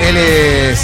Él es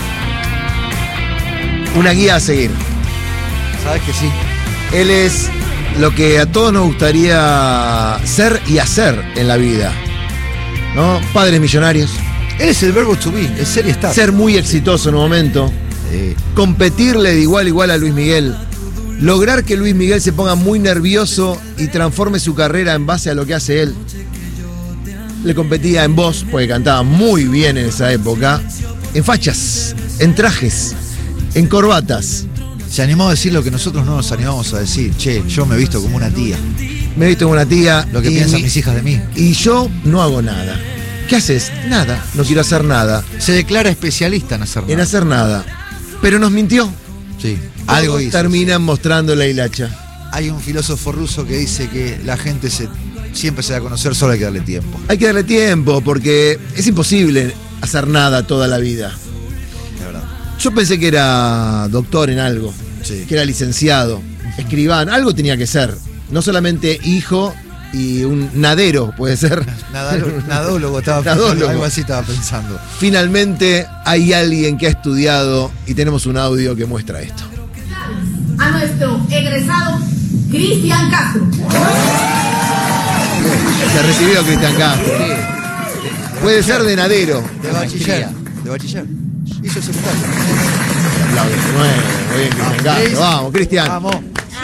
una guía a seguir. Sabes que sí. Él es lo que a todos nos gustaría ser y hacer en la vida, ¿no? Padres millonarios. Él es el verbo to be, el ser y estar. Ser muy exitoso en un momento. Competirle de igual a igual a Luis Miguel. Lograr que Luis Miguel se ponga muy nervioso y transforme su carrera en base a lo que hace él. Le competía en voz, porque cantaba muy bien en esa época. En fachas, en trajes, en corbatas. Se animó a decir lo que nosotros no nos animamos a decir. Che, yo me he visto como una tía. Me he visto como una tía. Lo que piensan mis hijas de mí. Y yo no hago nada. ¿Qué haces? Nada. No quiero hacer nada. Se declara especialista en hacer nada. En hacer nada. Pero nos mintió. Sí. Algo hizo. Terminan mostrando la hilacha. Hay un filósofo ruso que dice que la gente siempre se da a conocer, solo hay que darle tiempo. Hay que darle tiempo porque es imposible hacer nada toda la vida. La verdad. Yo pensé que era doctor en algo, Sí. que era licenciado, escribano, algo tenía que ser. No solamente hijo y un nadero, puede ser. Nadólogo estaba Nadólogo. Algo así estaba pensando. Finalmente hay alguien que ha estudiado y tenemos un audio que muestra esto. A nuestro egresado Cristian Castro. Se ha recibido Cristian Castro. Puede ser de nadero. De bachiller. De bachiller. Hizo el secundario. Aplausos, muy bien, Cristian Castro. Vamos, Cristian. Vamos.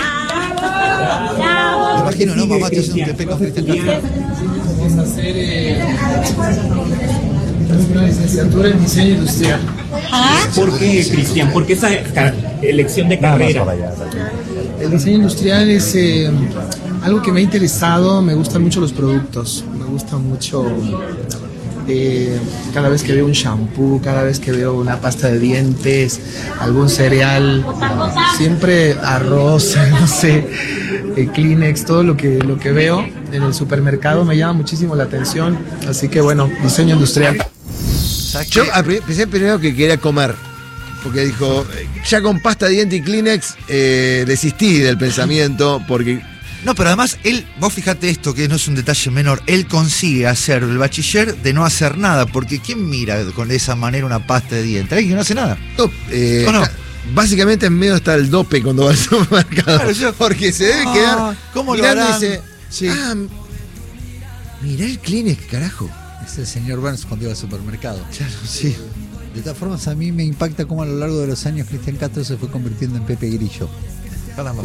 Me imagino, ¿no? Mamá te hace un TP con Cristian Castro. Vamos a hacer una licenciatura en diseño industrial. ¿Por qué, Cristian? ¿Por qué esa elección de carrera? El diseño industrial es algo que me ha interesado. Me gustan mucho los productos. Me gusta mucho cada vez que veo un shampoo, cada vez que veo una pasta de dientes, algún cereal, siempre arroz, no sé, Kleenex, todo lo que veo en el supermercado me llama muchísimo la atención. Así que bueno, diseño industrial. Yo pensé primero que quería comer, porque dijo, ya con pasta de diente y Kleenex desistí del pensamiento, porque... No, pero además él, vos fíjate esto, que no es un detalle menor, él consigue hacer el bachiller de no hacer nada, porque ¿quién mira con esa manera una pasta de dientes? Alguien que no hace nada. No, ¿O no? Básicamente en medio está el dope cuando va al supermercado. Claro, porque se debe quedar ¿cómo lo mirando y harán? dice, Sí. mirá el Kleenex, carajo. Es el señor Burns cuando iba al supermercado. Claro, sí. De todas formas, a mí me impacta cómo a lo largo de los años Cristian Castro se fue convirtiendo en Pepe Grillo. Caramba.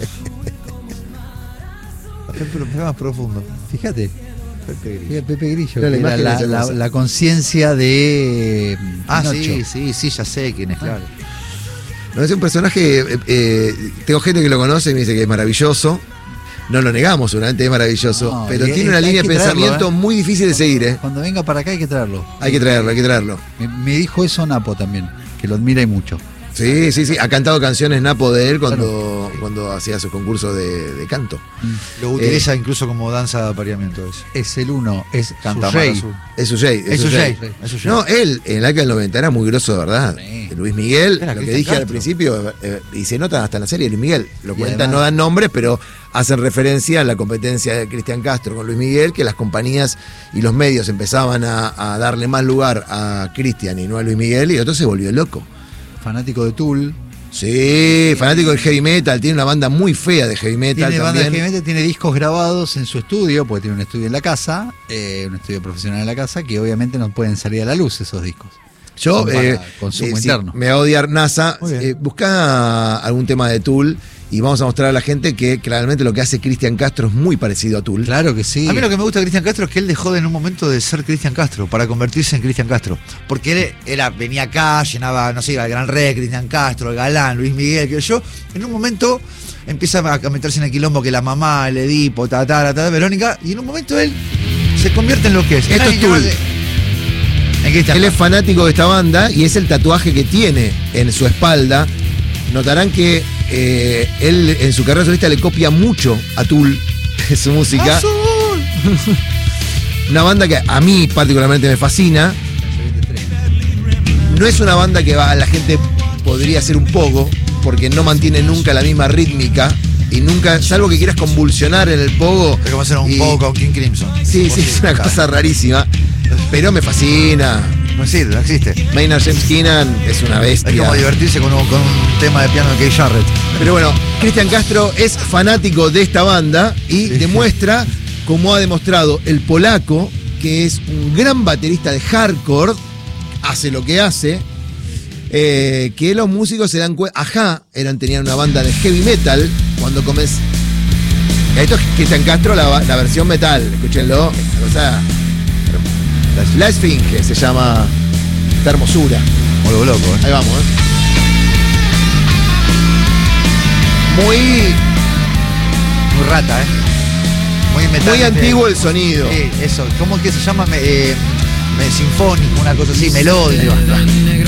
Pero más profundo. Fíjate, Pepe Grillo. Pepe Grillo, Claro, la que era imagen de esa cosa. la conciencia de Pinocho. Sí, ya sé quién es, claro. No, es un personaje, tengo gente que lo conoce y me dice que es maravilloso. No lo negamos, seguramente es maravilloso. No, pero y tiene una hay línea de que traerlo, pensamiento muy difícil de seguir, Cuando venga para acá hay que traerlo. Hay que traerlo. Me dijo eso Napo también, que lo admira y mucho. Sí. Ha cantado canciones Napo de él cuando hacía sus concursos de canto. Lo utiliza incluso como danza de apareamiento. Es el uno, es Canta su rey. Mar Azul. Es su Jay. Es su Jay. No, él en la década del 90 era muy grosso de verdad. Sí. Luis Miguel, Era lo que Cristian dije al Castro. principio, y se nota hasta en la serie Luis Miguel, lo Y cuentan, además- no dan nombres, pero hacen referencia a la competencia de Cristian Castro con Luis Miguel, que las compañías y los medios empezaban a darle más lugar a Cristian y no a Luis Miguel, y otro se volvió loco. Fanático de Tool. Sí, fanático del heavy metal, tiene una banda muy fea de heavy metal Tiene banda de también. heavy metal, tiene discos grabados en su estudio, porque tiene un estudio en la casa, un estudio profesional en la casa, que obviamente no pueden salir a la luz esos discos. Yo, Son para consumo si interno. me va a odiar NASA, Muy bien. busca algún tema de Tool y vamos a mostrar a la gente que claramente lo que hace Cristian Castro es muy parecido a Tool. Claro que sí. A mí lo que me gusta de Cristian Castro es que él dejó en un momento de ser Cristian Castro para convertirse en Cristian Castro. Porque él venía acá, llenaba, no sé, iba al Gran Rey, Cristian Castro, el Galán, Luis Miguel, que yo. En un momento empieza a meterse en el quilombo que la mamá, el Edipo, Verónica, y en un momento él se convierte en lo que es. Esto es Tool. En Cristian Él es Castro. fanático de esta banda y es el tatuaje que tiene en su espalda. Notarán que él en su carrera solista le copia mucho a Tool su música. ¡Azul! Una banda que a mí particularmente me fascina. No es una banda que la gente podría hacer un poco, porque no mantiene nunca la misma rítmica y nunca, salvo que quieras convulsionar en el pogo. Pero como hacer un y- poco con King Crimson. Sí, es una cosa rarísima, pero me fascina. No sirve, no existe. Maynard James Keenan es una bestia. Es como divertirse con un tema de piano de Keith Jarrett. Pero bueno, Cristian Castro es fanático de esta banda y demuestra, como ha demostrado el polaco, que es un gran baterista de hardcore, hace lo que hace, que los músicos se dan cuenta. Ajá, tenían una banda de heavy metal cuando comenzó. Esto es Cristian Castro, la versión metal, escúchenlo. O sea, La Esfinge se llama esta hermosura. Muy loco, Ahí vamos, Muy Muy rata, Muy metal. Muy antiguo el sonido. Sí, eso. ¿Cómo es que se llama? Sinfónico, una cosa así, melódico.